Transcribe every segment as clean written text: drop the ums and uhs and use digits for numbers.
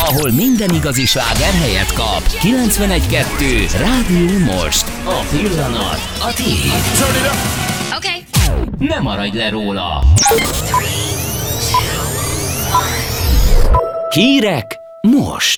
ahol minden igazi sláger helyet kap. 91.2 Rádió Most. A pillanat a tiéd. Okay. Ne maradj le róla. Hírek most.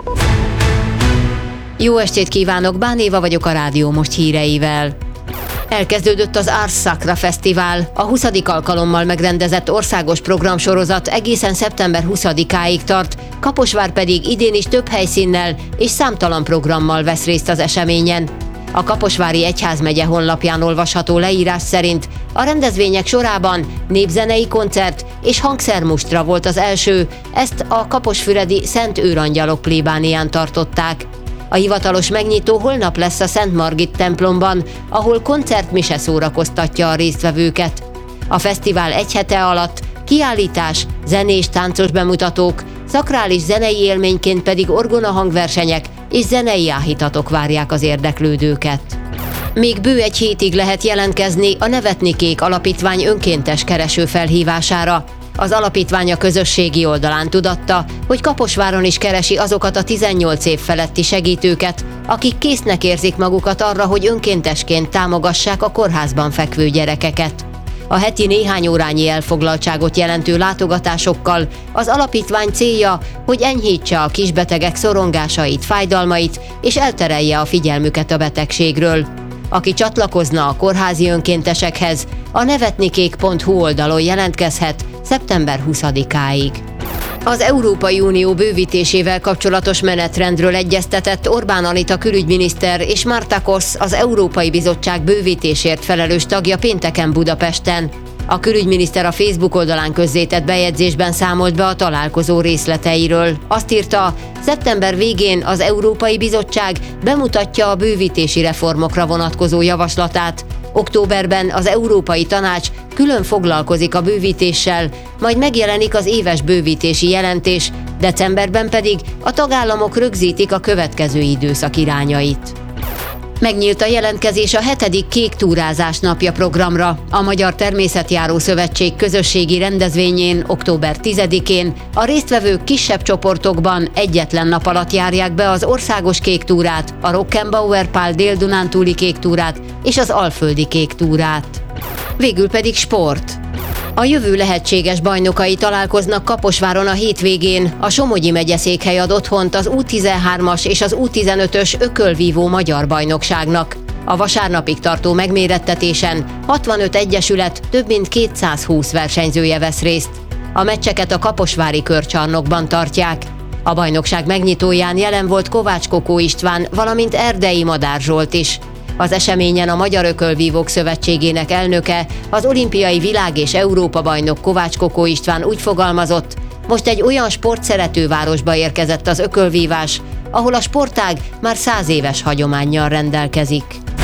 Jó estét kívánok, Bán Éva vagyok a Rádió Most híreivel. Elkezdődött az Ars Sacra Fesztivál, a 20. alkalommal megrendezett országos programsorozat egészen szeptember 20-áig tart, Kaposvár pedig idén is több helyszínnel és számtalan programmal vesz részt az eseményen. A Kaposvári Egyházmegye honlapján olvasható leírás szerint a rendezvények sorában népzenei koncert és hangszermustra volt az első, ezt a kaposfüredi Szent Őrangyalok plébánián tartották. A hivatalos megnyitó holnap lesz a Szent Margit templomban, ahol koncertmise szórakoztatja a résztvevőket. A fesztivál egy hete alatt kiállítás, zenés, táncos bemutatók, szakrális zenei élményként pedig orgonahangversenyek és zenei áhítatok várják az érdeklődőket. Még bő egy hétig lehet jelentkezni a Nevetni Kék Alapítvány önkéntes kereső felhívására. Az alapítvány a közösségi oldalán tudatta, hogy Kaposváron is keresi azokat a 18 év feletti segítőket, akik késznek érzik magukat arra, hogy önkéntesként támogassák a kórházban fekvő gyerekeket. A heti néhány órányi elfoglaltságot jelentő látogatásokkal az alapítvány célja, hogy enyhítse a kisbetegek szorongásait, fájdalmait és elterelje a figyelmüket a betegségről. Aki csatlakozna a kórházi önkéntesekhez, a nevetnikék.hu oldalon jelentkezhet szeptember 20-áig. Az Európai Unió bővítésével kapcsolatos menetrendről egyeztetett Orbán Anita külügyminiszter és Marta Kosz, az Európai Bizottság bővítésért felelős tagja pénteken Budapesten. A külügyminiszter a Facebook oldalán közzétett bejegyzésben számolt be a találkozó részleteiről. Azt írta, szeptember végén az Európai Bizottság bemutatja a bővítési reformokra vonatkozó javaslatát. Októberben az Európai Tanács külön foglalkozik a bővítéssel, majd megjelenik az éves bővítési jelentés, decemberben pedig a tagállamok rögzítik a következő időszak irányait. Megnyílt a jelentkezés a 7. Kék túrázás napja programra. A Magyar Természetjáró Szövetség közösségi rendezvényén október 10-én a résztvevők kisebb csoportokban egyetlen nap alatt járják be az országos kék túrát, a Rockenbauer Pál dél-dunántúli kék túrát és az alföldi kék túrát. Végül pedig sport. A jövő lehetséges bajnokai találkoznak Kaposváron a hétvégén. A Somogyi megyeszékhely ad otthont az U13-as és az U15-ös ökölvívó magyar bajnokságnak. A vasárnapig tartó megmérettetésen 65 egyesület több mint 220 versenyzője vesz részt. A meccseket a kaposvári körcsarnokban tartják. A bajnokság megnyitóján jelen volt Kovács Kokó István, valamint Erdei Madár Zsolt is. Az eseményen a Magyar Ökölvívók Szövetségének elnöke, az olimpiai világ- és Európa-bajnok Kovács Kokó István úgy fogalmazott, most egy olyan sportszerető városba érkezett az ökölvívás, ahol a sportág már 100 éves hagyománnyal rendelkezik.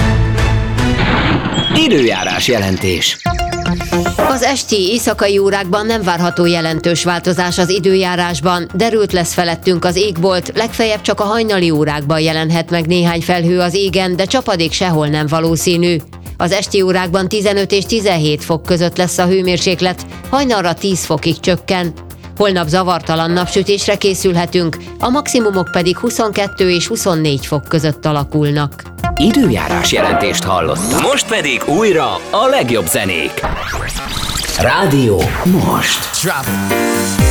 Időjárás jelentés. Az esti éjszakai órákban nem várható jelentős változás az időjárásban, derült lesz felettünk az égbolt, legfeljebb csak a hajnali órákban jelenhet meg néhány felhő az égen, de csapadék sehol nem valószínű. Az esti órákban 15 és 17 fok között lesz a hőmérséklet, hajnalra 10 fokig csökken. Holnap zavartalan napsütésre készülhetünk, a maximumok pedig 22 és 24 fok között alakulnak. Időjárás jelentést hallottam. Most pedig újra a legjobb zenék. Rádió Most. Drop it.